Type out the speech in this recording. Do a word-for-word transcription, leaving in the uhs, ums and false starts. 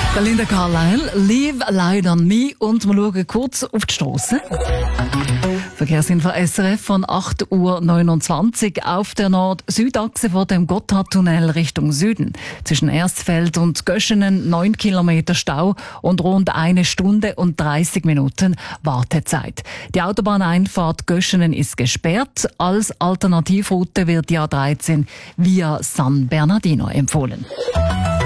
Linda Carlisle, Leave Light on Me, und wir schauen kurz auf die Strasse. Verkehrsinfo S R F von acht Uhr neunundzwanzig auf der Nord-Süd-Achse vor dem Gotthardtunnel Richtung Süden. Zwischen Erstfeld und Göschenen neun Kilometer Stau und rund eine Stunde und dreißig Minuten Wartezeit. Die Autobahneinfahrt Göschenen ist gesperrt. Als Alternativroute wird die A dreizehn via San Bernardino empfohlen.